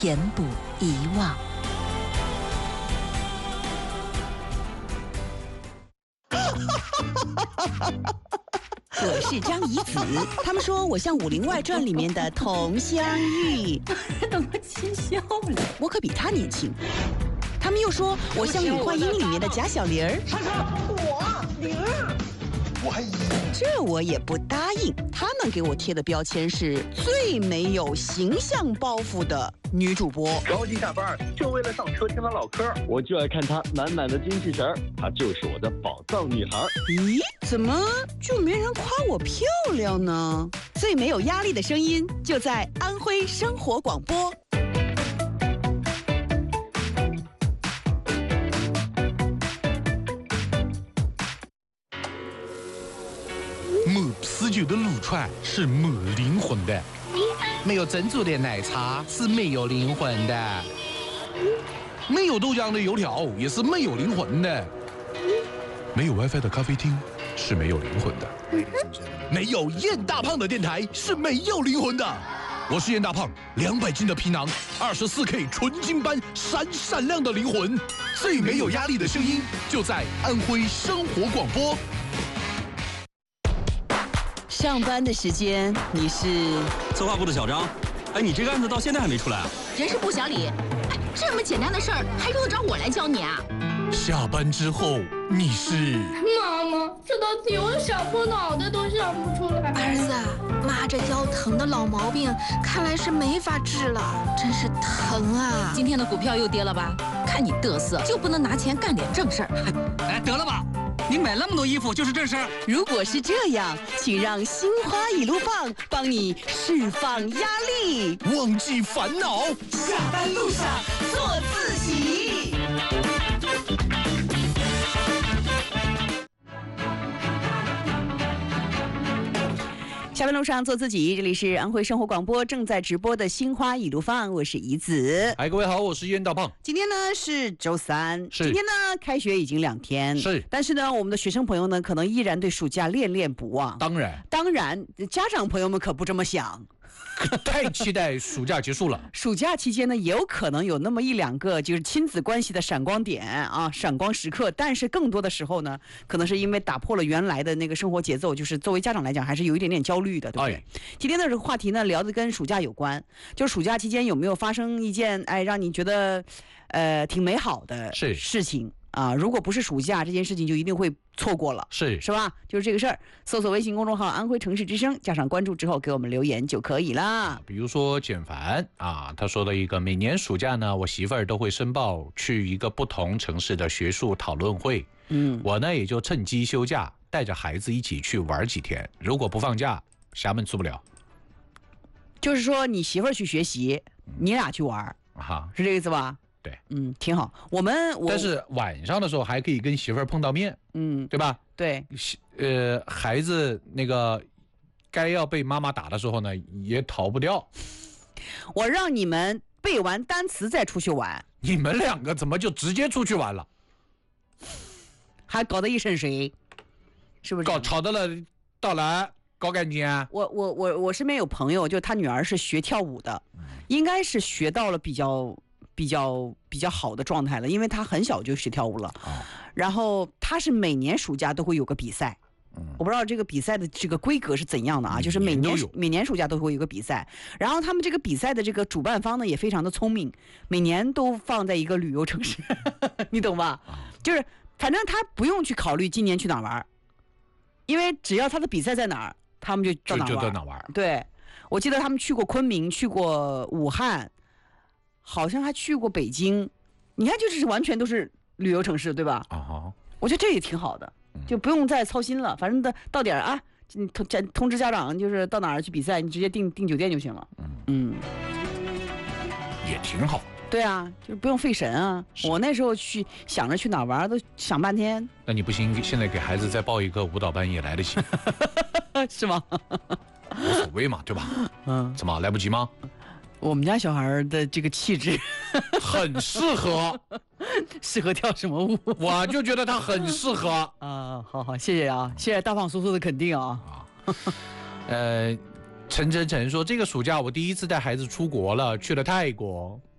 言不遗忘。我是张怡子，他们说我像《武林外传》里面的佟湘玉， 怎么轻笑了？ 我可比她年轻。他们又说我像《女幻音》里面的贾小玲儿， 莎莎，我玲儿，我还以这我也不答应。他们给我贴的标签是最没有形象包袱的女主播。 着急下班就为了上车听她唠嗑，我就爱看她满满的精气神儿，她就是我的宝藏女孩。 咦，怎么就没人夸我漂亮呢？最没有压力的声音就在安徽生活广播。 没啤酒的撸串是没灵魂的，没有珍珠的奶茶是没有灵魂的，没有豆浆的油条也是没有灵魂的，没有 WiFi 的咖啡厅是没有灵魂的，没有燕大胖的电台是没有灵魂的。我是燕大胖，200斤的皮囊，24K 纯金般闪闪亮的灵魂，最没有压力的声音就在安徽生活广播。 上班的时间你是策划部的小张，哎，你这个案子到现在还没出来啊？ 人事部小李，哎，这么简单的事儿还用得着我来教你啊？ 下班之后你是妈妈，这道题我想破脑袋都想不出来。 儿子，妈这腰疼的老毛病看来是没法治了，真是疼啊！ 今天的股票又跌了吧？看你嘚瑟，就不能拿钱干点正事儿？ 哎，得了吧，你买那么多衣服就是正事儿。 如果是这样，请让心花一路放帮你释放压力， 忘记烦恼。 下班路上做自己。下班路上做自己，这里是安徽生活广播正在直播的心花一路放，我是怡子。 各位好，我是燕大胖。 今天呢是周三， 是今天呢开学已经2天， 是， 但是呢我们的学生朋友呢可能依然对暑假恋恋不忘。当然，家长朋友们可不这么想。 太期待暑假结束了。 暑假期间呢，也有可能有那么1-2个就是亲子关系的闪光点啊，闪光时刻。但是更多的时候呢，可能是因为打破了原来的那个生活节奏，就是作为家长来讲，还是有一点点焦虑的，对不对？今天的这个话题呢，聊的跟暑假有关，就是暑假期间有没有发生一件让你觉得挺美好的事情啊？如果不是暑假，这件事情就一定会错过了，是吧？就是这个事儿。搜索微信公众号安徽城市之声，加上关注之后给我们留言就可以啦。 比如说简凡啊，他说了一个，每年暑假呢，我媳妇儿都会申报去一个不同城市的学术讨论会，我呢也就趁机休假，带着孩子一起去玩几天。如果不放假，衙门出不了。 就是说你媳妇儿去学习，你俩去玩是这个意思吧？ 对， 挺好。但是晚上的时候还可以跟媳妇儿碰到面，对吧？ 对， 孩子那个该要被妈妈打的时候呢，也逃不掉。 我让你们背完单词再出去玩， 你们2个怎么就直接出去玩了？ 还搞得一身水，是不是？ 吵得了，到来搞感情啊！ 我身边有朋友，就他女儿是学跳舞的，应该是学到了比较好的状态了，因为他很小就学跳舞了。然后他是每年暑假都会有个比赛，我不知道这个比赛的这个规格是怎样的啊？就是每年暑假都会有个比赛，然后他们这个比赛的这个主办方呢也非常的聪明，每年都放在一个旅游城市，你懂吧？就是反正他不用去考虑今年去哪儿玩，因为只要他的比赛在哪儿，他们就到哪儿玩。对，我记得他们去过昆明，去过武汉。好像还去过北京，你看就是完全都是旅游城市，对吧？我觉得这也挺好的，就不用再操心了。反正到点啊，你通知家长，就是到哪儿去比赛，你直接订酒店就行了。 也挺好。 对啊，就是不用费神啊。我那时候想着去哪儿玩，都想半天。 那你不行，现在给孩子再报一个舞蹈班也来得及， 是吗？ 无所谓嘛，对吧？怎么来不及吗？ 我们家小孩的这个气质很适合， 适合跳什么舞？ 我就觉得他很适合啊。好，谢谢啊，谢谢大胖叔叔的肯定啊。 陈晨说这个暑假我第一次带孩子出国了，去了泰国。